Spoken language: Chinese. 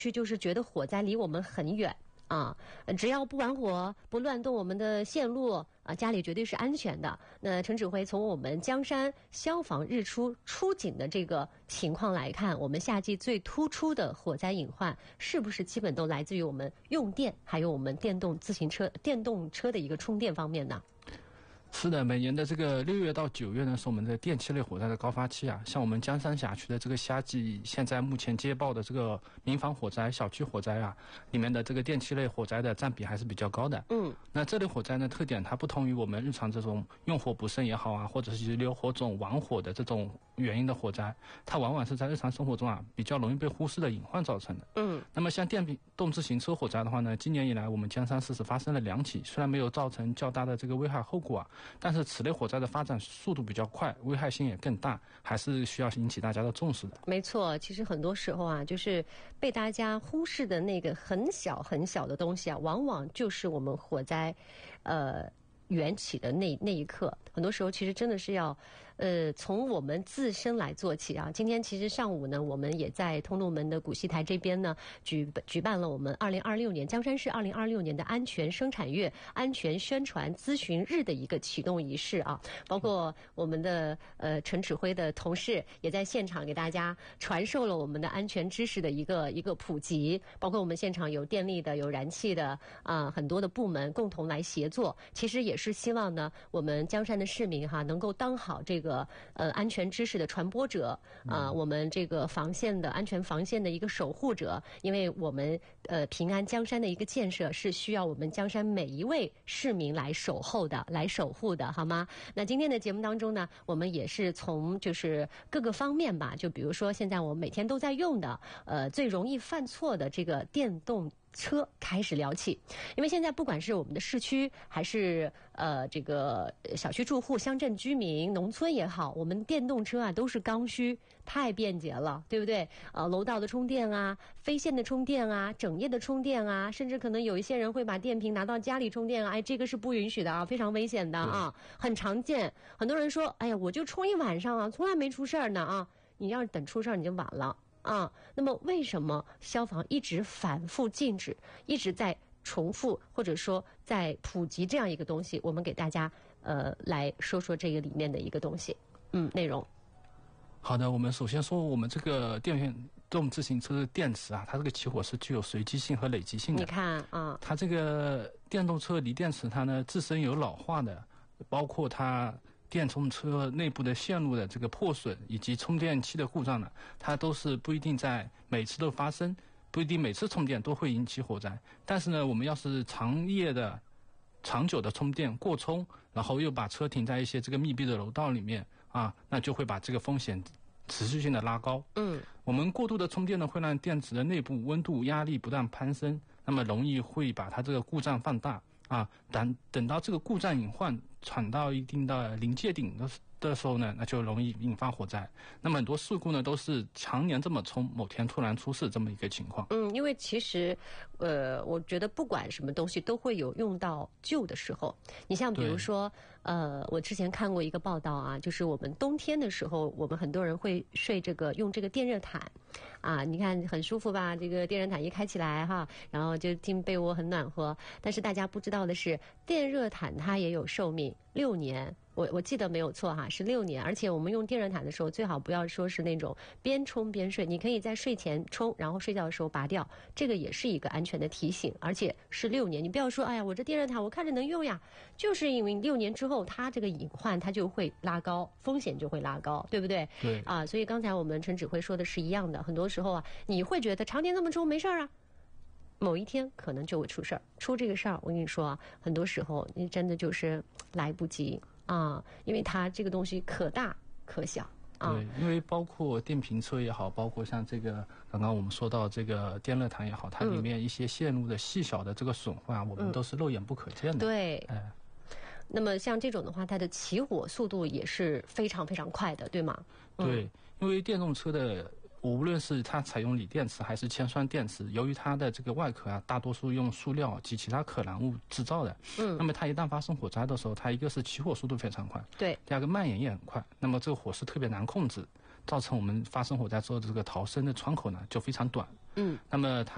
就是觉得火灾离我们很远啊，只要不玩火，不乱动我们的线路啊，家里绝对是安全的。那陈指挥从我们江山消防日出出警的这个情况来看，我们夏季最突出的火灾隐患是不是基本都来自于我们用电，还有我们电动车的一个充电方面呢？ 是的，每年的这个6月到9月呢，是我们的电气类火灾的高发期啊。像我们江山辖区的这个夏季，现在目前接报的这个民房火灾、小区火灾啊，里面的这个电气类火灾的占比还是比较高的。那这类火灾呢，特点它不同于我们日常这种用火不慎也好啊，或者是遗留火种、玩火的这种原因的火灾，它往往是在日常生活中啊比较容易被忽视的隐患造成的。那么像电动自行车火灾的话呢，今年以来我们江山市是发生了2起，虽然没有造成较大的这个危害后果啊，但是此类火灾的发展速度比较快，危害性也更大，还是需要引起大家的重视的。 没错，其实很多时候啊，就是被大家忽视的那个很小很小的东西啊，往往就是我们火灾缘起的那一刻。很多时候其实真的是要从我们自身来做起啊。今天其实上午呢，我们也在通弄门的古戏台这边呢举办了我们2026年江山市2026年的安全生产月安全宣传咨询日的一个启动仪式啊。包括我们的陈指挥的同事也在现场给大家传授了我们的安全知识的一个普及，包括我们现场有电力的、有燃气的很多的部门共同来协作，其实也是希望呢我们江山的市民能够当好这个安全知识的传播者我们这个防线的安全防线的一个守护者。因为我们平安江山的一个建设是需要我们江山每一位市民来守候的、来守护的，好吗？那今天的节目当中呢，我们也是从就是各个方面吧，就比如说现在我们每天都在用的最容易犯错的这个电动车开始聊起。因为现在不管是我们的市区还是这个小区住户、乡镇居民、农村也好，我们电动车啊都是刚需，太便捷了，对不对？楼道的充电啊，非线的充电啊，整夜的充电啊，甚至可能有一些人会把电瓶拿到家里充电啊，这个是不允许的啊，非常危险的啊，很常见。很多人说，哎呀，我就充一晚上啊，从来没出事儿呢啊，你要是等出事儿你就晚了。那么为什么消防一直反复禁止，一直在重复或者说在普及这样一个东西？我们给大家来说说这个里面的一个东西内容。 好的，我们首先说我们这个电动自行车的电池啊，它这个起火是具有随机性和累积性的。 你看它这个电动车锂电池它呢自身有老化的，包括它电动车内部的线路的这个破损以及充电器的故障呢，它都是不一定在每次都发生，不一定每次充电都会引起火灾。但是呢，我们要是长久的充电过充，然后又把车停在一些这个密闭的楼道里面那就会把这个风险持续性的拉高。我们过度的充电呢，会让电池的内部温度、压力不断攀升，那么容易会把它这个故障放大等到这个故障隐患传到一定的临界点的时候呢，那就容易引发火灾。那么很多事故呢都是常年这么充，某天突然出事这么一个情况。 因为其实我觉得不管什么东西都会有用到旧的时候。你像比如说我之前看过一个报道啊，就是我们冬天的时候，我们很多人会睡用这个电热毯你看很舒服吧，这个电热毯一开起来然后就进被窝很暖和。但是大家不知道的是，电热毯它也有寿命6年，我记得没有错是6年。而且我们用电热毯的时候，最好不要说是那种边冲边睡，你可以在睡前冲，然后睡觉的时候拔掉，这个也是一个安全的提醒，而且是6年。你不要说哎呀，我这电热毯我看着能用呀，就是因为6年之后它这个隐患它就会拉高，风险就会拉高，对不对？ 对所以刚才我们陈指挥说的是一样的，很多时候你会觉得常年这么冲没事儿某一天可能就会出事儿。出这个事儿，我跟你说很多时候你真的就是来不及因为它这个东西可大可小对，因为包括电瓶车也好，包括像这个刚刚我们说到这个电热毯也好，它里面一些线路的细小的这个损坏我们都是肉眼不可见的。 对那么像这种的话，它的起火速度也是非常非常快的，对吗？ 对，因为电动车的无论是它采用锂电池还是铅酸电池，由于它的这个外壳大多数用塑料及其他可燃物制造的，那么它一旦发生火灾的时候，它一个是起火速度非常快， 对， 第二个蔓延也很快，那么这个火势特别难控制，造成我们发生火灾之后的这个逃生的窗口呢就非常短。那么它